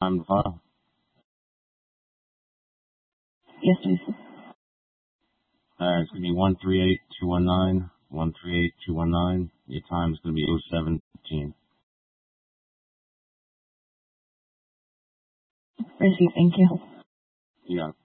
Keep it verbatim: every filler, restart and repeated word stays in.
time to file? Yes, please. Alright, it's going to be one three eight two one nine, one three eight two one nine. Your time is going to be oh seven fifteen. Receive, thank you. Yeah.